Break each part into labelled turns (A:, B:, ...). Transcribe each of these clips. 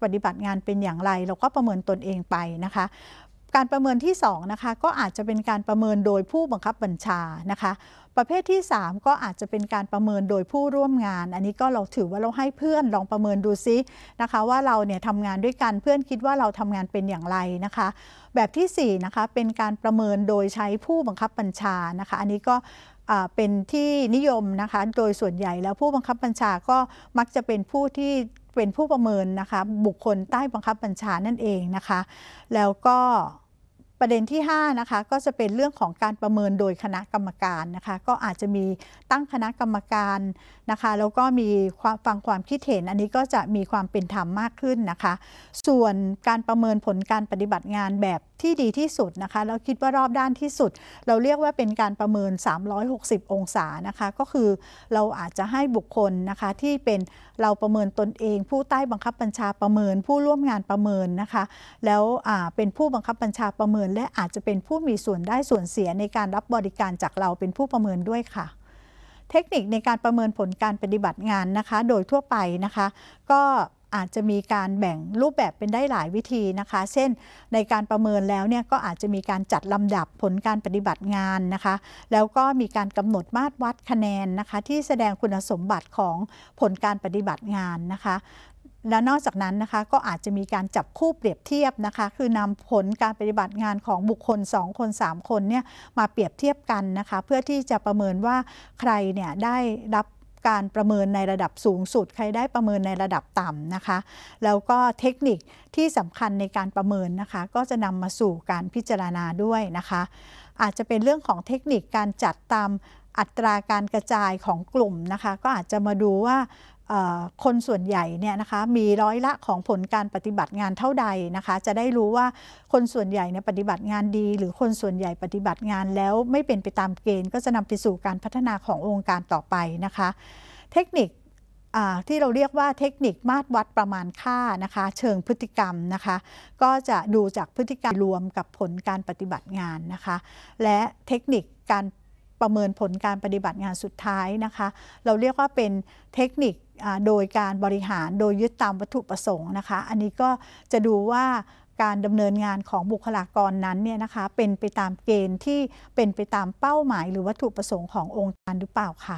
A: ปฏิบัติงานเป็นอย่างไรเราก็ประเมินตนเองไปนะคะการประเมินที่2นะคะก็อาจจะเป็นการประเมินโดยผู้บังคับบัญชานะคะประเภทที่3ก็อาจจะเป็นการประเมินโดยผู้ร่วมงานอันนี้ก็เราถือว่าเราให้เพื่อนลองประเมินดูซินะคะว่าเราเนี่ยทำงานด้วยกันเพื่อนคิดว่าเราทำงานเป็นอย่างไรนะคะแบบที่4นะคะเป็นการประเมินโดยใช้ผู้บังคับบัญชานะคะอันนี้ก็เป็นที่นิยมนะคะโดยส่วนใหญ่แล้วผู้บังคับบัญชาก็มักจะเป็นผู้ที่เป็นผู้ประเมินนะคะบุคคลใต้บังคับบัญชานั่นเองนะคะแล้วก็ประเด็นที่5นะคะก็จะเป็นเรื่องของการประเมินโดยคณะกรรมการนะคะก็อาจจะมีตั้งคณะกรรมการนะคะแล้วก็มีฟังความคิดเห็นอันนี้ก็จะมีความเป็นธรรมมากขึ้นนะคะส่วนการประเมินผลการปฏิบัติงานแบบที่ดีที่สุดนะคะเราคิดว่ารอบด้านที่สุดเราเรียกว่าเป็นการประเมิน360องศานะคะก็คือเราอาจจะให้บุคคลนะคะที่เป็นเราประเมินตนเองผู้ใต้บังคับบัญชาประเมินผู้ร่วมงานประเมินนะคะแล้วเป็นผู้บังคับบัญชาประเมินและอาจจะเป็นผู้มีส่วนได้ส่วนเสียในการรับบริการจากเราเป็นผู้ประเมินด้วยค่ะเทคนิคในการประเมินผลการปฏิบัติงานนะคะโดยทั่วไปนะคะก็อาจจะมีการแบ่งรูปแบบเป็นได้หลายวิธีนะคะเช่นในการประเมินแล้วเนี่ยก็อาจจะมีการจัดลำดับผลการปฏิบัติงานนะคะแล้วก็มีการกำหนดมาตรวัดคะแนนนะคะที่แสดงคุณสมบัติของผลการปฏิบัติงานนะคะและนอกจากนั้นนะคะก็อาจจะมีการจับคู่เปรียบเทียบนะคะคือนำผลการปฏิบัติงานของบุคคล2คน3คนเนี่ยมาเปรียบเทียบกันนะคะเพื่อที่จะประเมินว่าใครเนี่ยได้รับการประเมินในระดับสูงสุดใครได้ประเมินในระดับต่ำนะคะแล้วก็เทคนิคที่สำคัญในการประเมินนะคะก็จะนำมาสู่การพิจารณาด้วยนะคะอาจจะเป็นเรื่องของเทคนิคการจัดตามอัตราการกระจายของกลุ่มนะคะก็อาจจะมาดูว่าคนส่วนใหญ่เนี่ยนะคะมีร้อยละของผลการปฏิบัติงานเท่าใดนะคะจะได้รู้ว่าคนส่วนใหญ่เนี่ยปฏิบัติงานดีหรือคนส่วนใหญ่ปฏิบัติงานแล้วไม่เป็นไปตามเกณฑ์ก็จะนำไปสู่การพัฒนาขององค์การต่อไปนะคะเทคนิคที่เราเรียกว่าเทคนิคมาตรวัดประมาณค่านะคะเชิงพฤติกรรมนะคะก็จะดูจากพฤติกรรมรวมกับผลการปฏิบัติงานนะคะและเทคนิคการประเมินผลการปฏิบัติงานสุดท้ายนะคะเราเรียกว่าเป็นเทคนิคโดยการบริหารโดยยึดตามวัตถุประสงค์นะคะอันนี้ก็จะดูว่าการดำเนินงานของบุคลากรนั้นเนี่ยนะคะเป็นไปตามเกณฑ์ที่เป็นไปตามเป้าหมายหรือวัตถุประสงค์ขององค์การหรือเปล่าค่ะ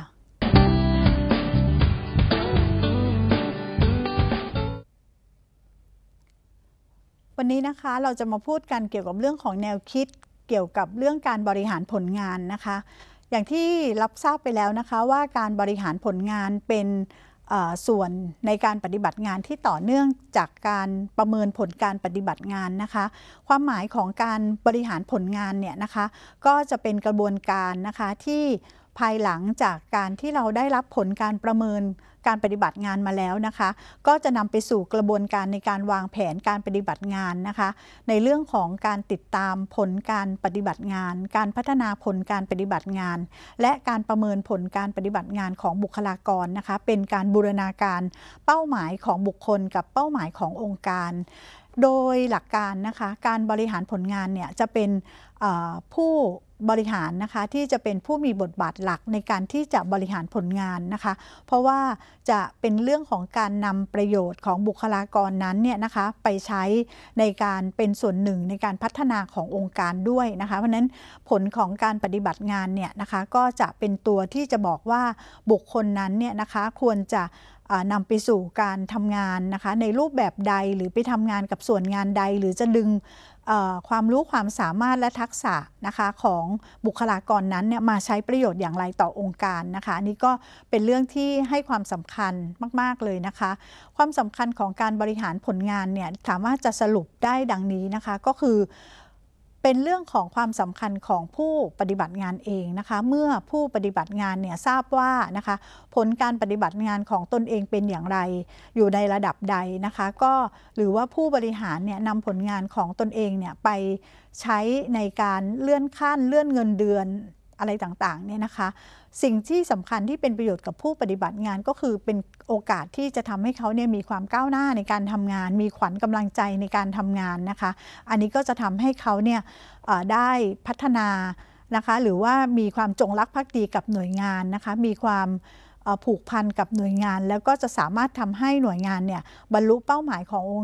A: วันนี้นะคะเราจะมาพูดกันเกี่ยวกับเรื่องของแนวคิดเกี่ยวกับเรื่องการบริหารผลงานนะคะอย่างที่รับทราบไปแล้วนะคะว่าการบริหารผลงานเป็นส่วนในการปฏิบัติงานที่ต่อเนื่องจากการประเมินผลการปฏิบัติงานนะคะความหมายของการบริหารผลงานเนี่ยนะคะก็จะเป็นกระบวนการนะคะที่ภายหลังจากการที่เราได้รับผลการประเมินการปฏิบัติงานมาแล้วนะคะก็จะนำไปสู่กระบวนการในการวางแผนการปฏิบัติงานนะคะในเรื่องของการติดตามผลการปฏิบัติงานการพัฒนาผลการปฏิบัติงานและการประเมินผลการปฏิบัติงานของบุคลากรนะคะเป็นการบูรณาการเป้าหมายของบุคคลกับเป้าหมายขององค์การโดยหลักการนะคะการบริหารผลงานเนี่ยจะเป็นผู้บริหารนะคะที่จะเป็นผู้มีบทบาทหลักในการที่จะบริหารผลงานนะคะเพราะว่าจะเป็นเรื่องของการนำประโยชน์ของบุคลากรนั้นเนี่ยนะคะไปใช้ในการเป็นส่วนหนึ่งในการพัฒนาขององค์การด้วยนะคะเพราะฉะนั้นผลของการปฏิบัติงานเนี่ยนะคะก็จะเป็นตัวที่จะบอกว่าบุคคลนั้นเนี่ยนะคะควรจะนำไปสู่การทำงานนะคะในรูปแบบใดหรือไปทำงานกับส่วนงานใดหรือจะดึงความรู้ความสามารถและทักษะนะคะของบุคลากรนั้นเนี่ยมาใช้ประโยชน์อย่างไรต่อองค์การนะคะอันนี้ก็เป็นเรื่องที่ให้ความสำคัญมากๆเลยนะคะความสำคัญของการบริหารผลงานเนี่ยสามารถจะสรุปได้ดังนี้นะคะก็คือเป็นเรื่องของความสำคัญของผู้ปฏิบัติงานเองนะคะเมื่อผู้ปฏิบัติงานเนี่ยทราบว่านะคะผลการปฏิบัติงานของตนเองเป็นอย่างไรอยู่ในระดับใดนะคะก็หรือว่าผู้บริหารเนี่ยนำผลงานของตนเองเนี่ยไปใช้ในการเลื่อนขั้นเลื่อนเงินเดือนอะไรต่างๆเนี่ยนะคะสิ่งที่สำคัญที่เป็นประโยชน์กับผู้ปฏิบัติงานก็คือเป็นโอกาสที่จะทำให้เขาเนี่ยมีความก้าวหน้าในการทำงานมีขวัญกำลังใจในการทำงานนะคะอันนี้ก็จะทำให้เขาเนี่ยได้พัฒนานะคะหรือว่ามีความจงรักภักดีกับหน่วยงานนะคะมีความผูกพันกับหน่วยงานแล้วก็จะสามารถทำให้หน่วยงานเนี่ยบรรลุเป้าหมายขององค์